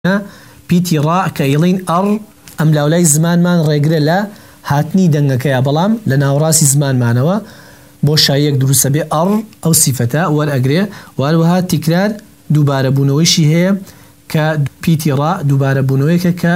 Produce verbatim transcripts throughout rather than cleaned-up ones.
پیتی ڕا کە ئەڵێن ئەڕ ئەم لاولای زمانمان ڕێگرە لە هاتنی دەنگەکەیە، بەڵام لە ناوڕاستی زمانمانەوە بۆ شایەک دروستە بێ ئەڕ ئەو سیفەتە وەرئەگرێ. واروەها تیکرار دووبارە بوونەوەیشی هەیە کە پیتی ڕا دووبارە بوونەوەیەکە کە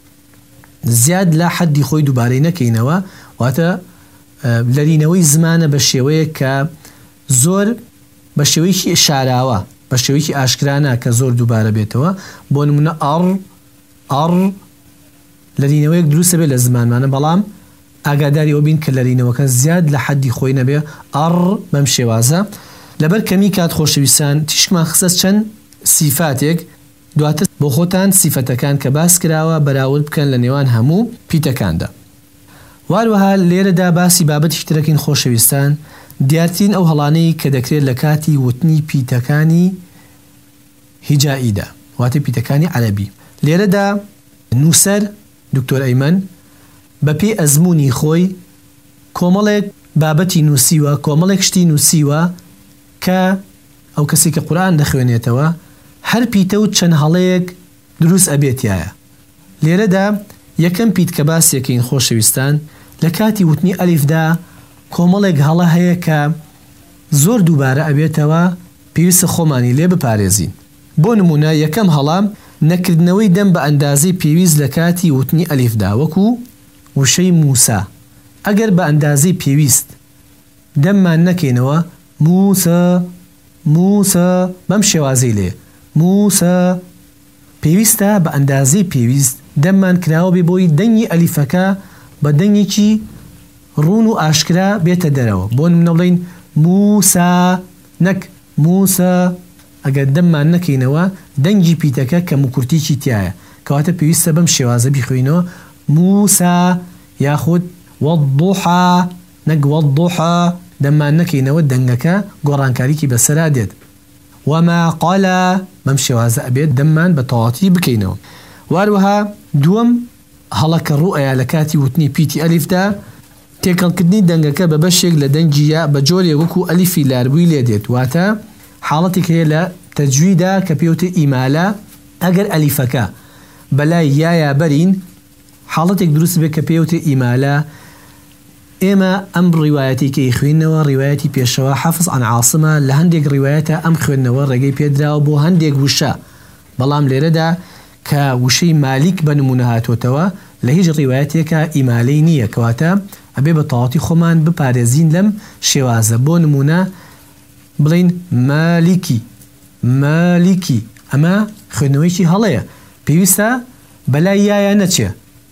زیاد لە حەدی خۆی دووبارەی نەکەینەوە، واتە لەرینەوەی زمانە بە شێوەیە کە زۆر بە شێوەیەکی ئشاراوە، بە شێوەیەکی ئاشکرانە کە زۆر دووبارە بێتەوە. بۆ نمونە ئەڕ ئەڕ لەرینەوەیەک دروستە بێت لە زمانمانە، بەڵام ئاگاداری ئەو بین کە لەرینەوەکە زیاد لە حەدی خۆی نەبێ. ئەڕ بەم شێوازە. لەبەر کەمی کات خۆشەویستان تیشکمان خستە چەند سیفاتێک، دواتر بۆ خۆتان سیفەتەکان کە باس کراوە بەراورد بکەن لە نێوان هەموو پیتەکاندا. واروەها لێرەدا باسی بابەتی ترەکەین خۆشەویستان، دیارترین ئەو هەڵانەی کە دەکرێت لە کاتی وتنی پیتەکانی هیجائیدا، واتە پیتەکانی عەرەبی. لێرەدا نووسەر دکتۆر ئەیمەن بە پێی ئەزموونی خۆی کۆمەڵێک بابەتی نووسیوە، کۆمەڵێک شتی نووسیوە کە ئەو کەسی کە قورئان دەخوێنێتەوە هەر پیتە و چەند هەڵەیەک دروست ئەبێتیایە. لێرەدا یەکەم پیت کە باسیەکەین خۆشەویستان، لە کاتی وتنی ئەلیفدا کۆمەڵێک هەڵە هەیە کە زۆر دووبارە ئەبێتەوە، پێویستە خۆمانی لێ بپارێزین. بۆ نمونە یەکەم هەڵام نەکردنەوەی دەم بە ئەندازەی پێویست لە کاتی وتنی ئەلیفدا، وەکو وشەی موسا. ئەگەر بە ئەندازەی پێویست دەممان نەکەینەوە، موسا موسا بەم شێوازەی لێ موسا، پێویستە بە ئەندازەی پێویست دەممان کراوە بێ بۆی دەنگی ئەلیفەکە بە دەنگێکی ڕون و ئاشکرا بێتە دەرەوە. بۆ نمونە بڵێین موسا نەک موسا، ئەگەر دەممان نەکەینەوە دەنگی پیتەکە کەم و کورتێکی تایە، کەواتە پێویستە بەم شێوازە بیخوێنەوە موسا، یاخود وەضحا نەک وەضحا، دەممان نەکەینەوە دەنگەکە گۆڕانکاریکی بەسەرا دێت. وما قالا بەم شێوازە ئەبێت دەممان بە تەواتی بکەینەوە. واروەها دووەم هەڵەکە ڕوئەیە لە کاتی وتنی پیتی ئەلیفدا، تێکەڵکردنی دەنگەکە بە بەشێک لە دەنگی یا بە جۆرێک وەکو ئەلیفی لاروی لێ دێت، واتە حاڵەتێک هەیە لە تەجویدا کە پێوتە ئیمالە. ئەگەر ئەلیفەکە بەلای یایە بەرین، حاڵەتێک دروست بێت کە پێوتە ئیمالە. ئێمە ئەم ڕیوایەتی کە خوێنەوە ڕیوایەتی پێشەوە حەفز عن عاصمە، لە هەندێک ڕیوایەتە ئەم خوێندنەوە ڕێگەی پێدراوە بۆ هەندێک وشە، بەڵام لێرەدا کە وشەی مالیک بە نمونە هاتوتەوە لە هیچ ڕیوایەتێکە ئیمالەی نییە، کەواتە ئەبێ بە تەواتی خۆمان بپارێزین لەم شێوازە. بۆ نمونە بڵین مالیکی مالیکی، ئەمە خوێندنەوەیکی هەڵەیە، پێویستە بەلای یایە نەچێ.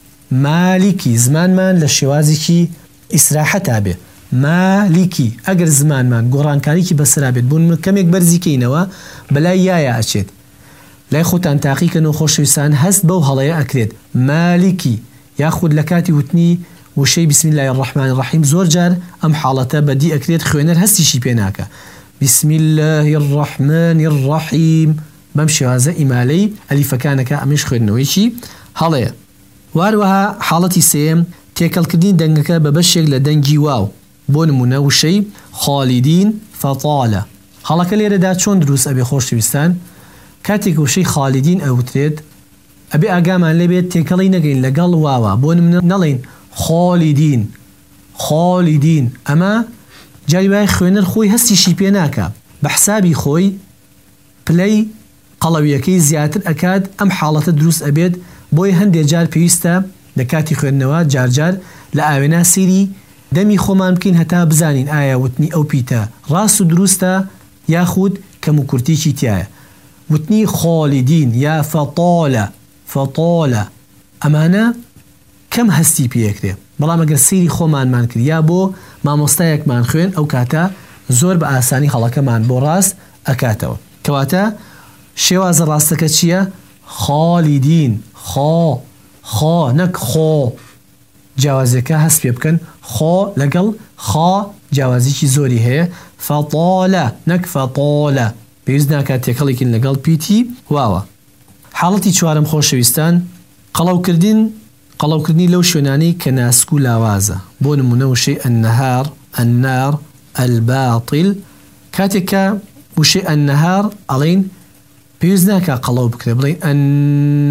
مالیکی زمانمان لە شێوازێکی ئیسراحەتا بێ، مالیکی. ئەگەر زمانمان گۆڕانکاریکی بەسەرا بێت، بوون کەمێک بەرزیکەینەوە بەلای یایە ئەچێت. لای خۆتان تاقیکەنەوە خۆشەویستان، هەست بەو هەڵەیە ئەکرێت مالیکی، یاخود لە کاتی وتنی وشەی بسم الله الرحمن الرحیم زۆر جار ئەم حاڵەتە بەدی ئەکرێت، خوێنەر هەستیشی پێ ناکە. بسم الله الرحمن الرحیم بەم شێوازە ئیمالەی ئەلیفەکانەکە، ئەمەش خوێندنەوەیکی هەڵەیە. واروەها حاڵەتی سێم تێکەڵکردنی دەنگەکە بە بەشێک لە دەنگی واو، بۆ نمونە وشەی خالیدین فەطالە. هەڵەکە لێرەدا چۆن دروست ئەبێ خۆشەویستان؟ کاتێک وشەی خالیدین ئەوترێت ئەبێ ئاگامان لێبێت تێکەڵی نەگەین لەگەڵ واوە، بۆ نمونە نەڵێین خالیدین خالیدین، ئەمە جاری وای خوێنەر خۆی هەستیشی پێ ناکە، بە حسابی خۆی پلەی قەڵەویەکەی زیاتر ئەکات، ئەم حاڵەتە دروست ئەبێت. بۆی هەندێک جار پێویستە لە کاتی خوێندنەوە جارجار لە ئاوێنا سیری دەمی خۆمان بکەین هەتا بزانین ئایا وتنی ئەو پیتە ڕاست و دروستە یاخود کەم و کورتێکی تایە. وتنی خالیدین یا فەطالە فەطالە، ئەمانە کەم هەستی پێکرێ، بەڵام ئەگەر سیری خۆمانمان کرد یا بۆ مامۆستایەکمان خوێن، ئەو کاتە زۆر بە ئاسانی هەڵەکەمان بۆ ڕاست ئەکاتەوە. کەواتە شێوازە ڕاستەکە چییە؟ خالیدین، خا خا نەک خۆ، جیاوازەکە هەست پێ بکەن، خۆ لەگەڵ خا جیاوازێکی زۆری هەیە. فەطالە نەک فەطالە، پێویست ناکات تێکەڵێکین لەگەڵ پیتی واوە. حاڵەتی چوارم خۆشەویستان قەڵەوکردن قەڵەوکردنی لەو شوێنانەی کە ناسک و لاوازە، بۆ نمونە وشەی ئەنەهار ئەنار ئەلباتڵ. کاتێک کە وشەی ئەنەهار ئەڵێن پێویست ناکە قەڵەو بکرێ بڵێ ئەن